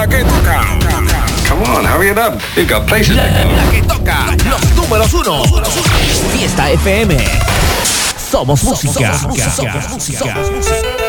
que toca. Come on, hurry it up. You've got places to go. La que toca. Los números uno. Fiesta FM. Somos música.